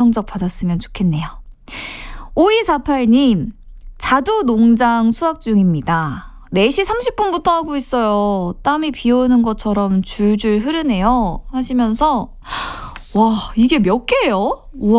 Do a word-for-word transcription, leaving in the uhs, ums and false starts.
성적 받았으면 좋겠네요. 오이사팔 님, 자두 농장 수확 중입니다. 네 시 삼십 분부터 하고 있어요. 땀이 비 오는 것처럼 줄줄 흐르네요. 하시면서 와, 이게 몇 개예요? 우와.